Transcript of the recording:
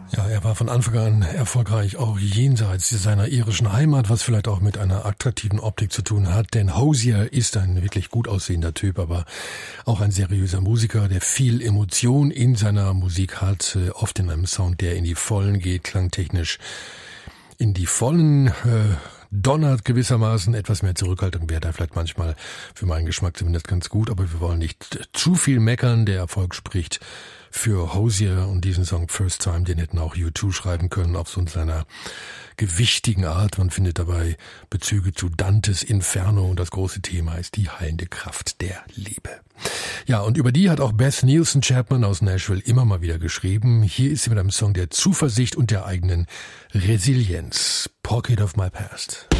Ja, er war von Anfang an erfolgreich, auch jenseits seiner irischen Heimat, was vielleicht auch mit einer attraktiven Optik zu tun hat, denn Hozier ist ein wirklich gut aussehender Typ, aber auch ein seriöser Musiker, der viel Emotion in seiner Musik hat, oft in einem Sound, der in die Vollen geht, klangtechnisch in die Vollen, donnert gewissermaßen. Etwas mehr Zurückhaltung wäre da vielleicht manchmal für meinen Geschmack zumindest ganz gut, aber wir wollen nicht zu viel meckern. Der Erfolg spricht für Hozier und diesen Song First Time, den hätten auch U2 schreiben können auf so seiner gewichtigen Art. Man findet dabei Bezüge zu Dantes Inferno und das große Thema ist die heilende Kraft der Liebe. Ja, und über die hat auch Beth Nielsen Chapman aus Nashville immer mal wieder geschrieben. Hier ist sie mit einem Song der Zuversicht und der eigenen Resilienz. Pocket of My Past.